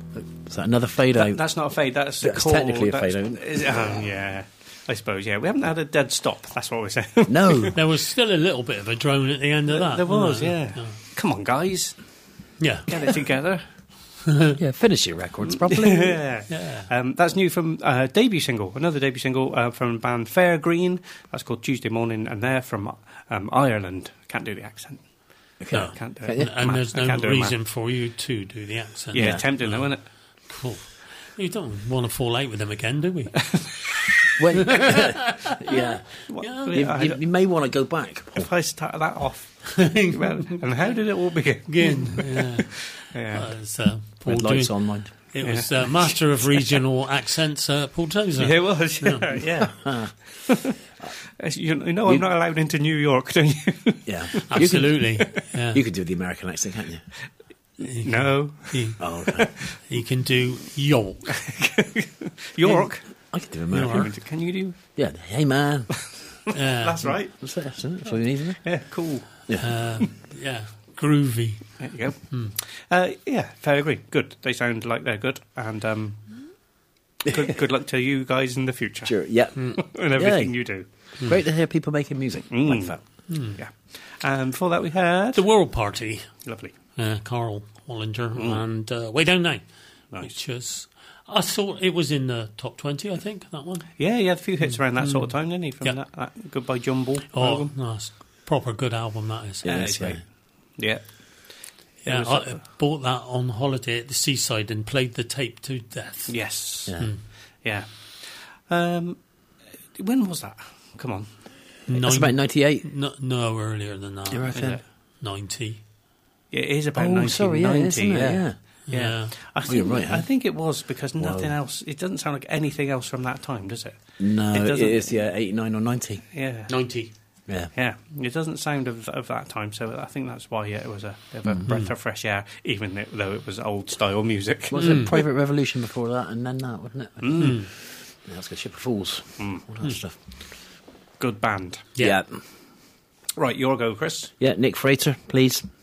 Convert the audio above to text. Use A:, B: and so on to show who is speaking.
A: Is that another fade out?
B: That's not a fade. That's
A: technically a fade out.
B: Yeah, I suppose. Yeah, we haven't had a dead stop. That's what we're saying.
A: No.
C: There was still a little bit of a drone at the end of that.
B: There was.
C: wasn't
B: Yeah. Come on, guys,
C: Yeah.
B: get it together.
A: Yeah, finish your records properly.
B: Yeah.
C: Yeah.
B: That's new from another debut single from band Fair Green. That's called Tuesday Morning, and they're from Ireland. Can't do the accent.
C: No.
B: Can't do
A: Okay,
B: it.
A: yeah.
C: And there's
B: I
C: no
B: can't do it,
C: reason
B: man.
C: for you to do the accent.
B: Yeah, tempting though, isn't it?
C: Cool. You don't want to fall out with them again, do we?
A: When, yeah.
C: Yeah.
A: You may want to go back.
B: If I start that off, well, and how did it all begin?
C: Again. Yeah.
B: Yeah.
C: Paul
A: Red lights
C: doing-
A: on, mind.
C: It was Master of Regional Accents, Paul Tozer.
B: Yeah, it was. Yeah. You know, I'm not allowed into New York, don't you?
A: Yeah.
C: Absolutely. Yeah.
A: You could do the American accent, can't you?
B: No.
A: Oh, okay.
C: He can do York.
B: York.
A: I could do American.
B: Can you do?
A: Yeah. Hey, man.
C: Yeah.
B: That's right.
A: What's that? Isn't it? That's all you need, isn't it?
B: Yeah, cool.
C: Yeah. Groovy.
B: There you go. Yeah, fair agree. Good. They sound like they're good, and good luck to you guys in the future.
A: Sure. Yeah.
B: And everything you do.
A: Great to hear people making music like that.
B: Yeah. Before that, we had
C: The World Party.
B: lovely.
C: Carl Wallinger and Way Down Now.
B: Nice.
C: Which was... I thought it was in the top 20, I think, that one.
B: Yeah, he had a few hits around that sort of time, didn't he? From
C: Yeah.
B: that Goodbye Jumble
C: Oh,
B: album.
C: nice. Proper good album, that is.
A: Yeah,
B: it's great. Yeah.
C: Yeah,
B: It was,
C: I bought that on holiday at the seaside and played the tape to death.
B: Yes.
A: Yeah.
B: Yeah. When was that? Come on.
A: That's about 98.
C: No, earlier than that.
A: You reckon?
C: 90.
B: Yeah, it is about
A: Oh,
B: 1990.
A: sorry, yeah, isn't it? Yeah.
C: Yeah.
B: I think,
A: you're right, huh?
B: I think it was because nothing
A: Whoa.
B: else. It doesn't sound like anything else from that time, does it?
A: No,
B: It
A: it
B: doesn't-
A: is, 89 or 90.
B: Yeah.
C: 90.
A: Yeah.
B: Yeah, it doesn't sound of that time, so I think that's why it was a bit of a breath of fresh air, even though it was old style music.
A: Was it Private Revolution before that, and then that, wasn't it? Yeah, that's good. Ship of Fools. All that stuff.
B: Good band.
C: Yeah.
B: Right, your go, Chris.
A: Yeah, Nick Frater, please.